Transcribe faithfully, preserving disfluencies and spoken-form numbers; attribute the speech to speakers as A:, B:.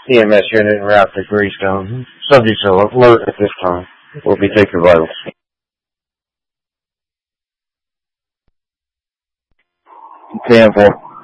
A: E M S unit en route to Greystone. Subjects are alert at this time. We'll be taking vitals. ten four.